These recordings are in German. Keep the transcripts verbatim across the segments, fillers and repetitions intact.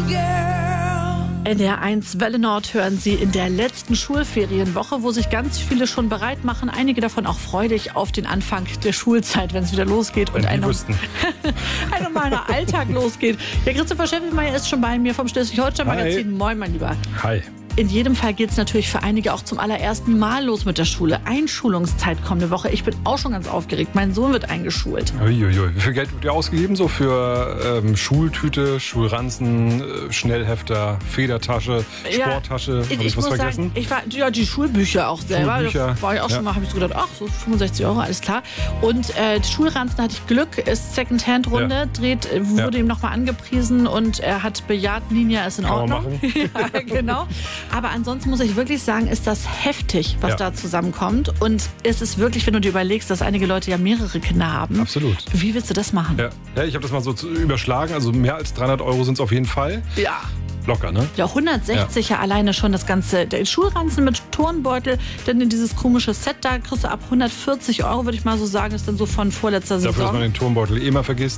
N D R eins Welle Nord hören Sie in der letzten Schulferienwoche, wo sich ganz viele schon bereit machen, einige davon auch freudig auf den Anfang der Schulzeit, wenn es wieder losgeht und ein, ein normaler Alltag losgeht. Der Christopher Scheffelmeier ist schon bei mir vom Schleswig-Holstein-Magazin. Moin, mein Lieber. Hi. In jedem Fall geht es natürlich für einige auch zum allerersten Mal los mit der Schule. Einschulungszeit kommende Woche. Ich bin auch schon ganz aufgeregt. Mein Sohn wird eingeschult. Uiuiui. Wie viel Geld wird ihr ausgegeben so für ähm, Schultüte, Schulranzen, äh, Schnellhefter, Federtasche, Ja, Sporttasche? Ich, Hab ich ich was muss vergessen? sagen, ich war ja die Schulbücher auch selber. Schulbücher, Da war ich auch ja. schon mal, habe ich so gedacht, ach, so fünfundsechzig Euro, alles klar. Und äh, die Schulranzen hatte ich Glück, ist Second-Hand-Runde, Ja. dreht, äh, wurde Ja. ihm nochmal angepriesen und er hat bejaht, Ninja ist in Kann man Ordnung. machen. Ja, genau. Aber ansonsten muss ich wirklich sagen, ist das heftig, was Ja. da zusammenkommt. Und es ist wirklich, wenn du dir überlegst, dass einige Leute ja mehrere Kinder haben. Absolut. Wie willst du das machen? Ja, ja ich habe das mal so zu- überschlagen. Also mehr als dreihundert Euro sind es auf jeden Fall. Ja. Locker, ne? Ja, hundertsechzig ja. alleine schon das Ganze. Der Schulranzen mit Turnbeutel, dann in dieses komische Set da kriegst du ab hundertvierzig Euro, würde ich mal so sagen, ist dann so von vorletzter Dafür, dass man Saison. den Turmbeutel eh mal vergisst.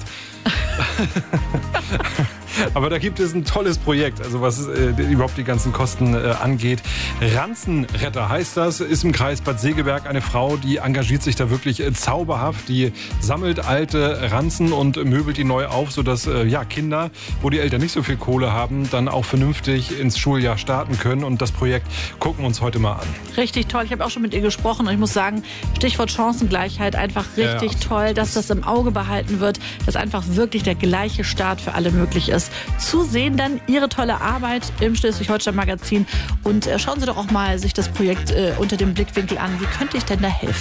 Aber da gibt es ein tolles Projekt, also was äh, überhaupt die ganzen Kosten äh, angeht. Ranzenretter heißt das, ist im Kreis Bad Segeberg eine Frau, die engagiert sich da wirklich äh, zauberhaft. Die sammelt alte Ranzen und möbelt die neu auf, sodass äh, ja, Kinder, wo die Eltern nicht so viel Kohle haben, dann auch vernünftig ins Schuljahr starten können. Und das Projekt gucken wir uns heute mal an. Richtig toll. Ich habe auch schon mit ihr gesprochen und ich muss sagen, Stichwort Chancengleichheit, einfach richtig Ja, toll, dass das im Auge behalten wird, dass einfach wirklich der gleiche Start für alle möglich ist. Zu sehen dann ihre tolle Arbeit im Schleswig-Holstein-Magazin und äh, schauen Sie doch auch mal sich das Projekt äh, unter dem Blickwinkel an. Wie könnte ich denn da helfen?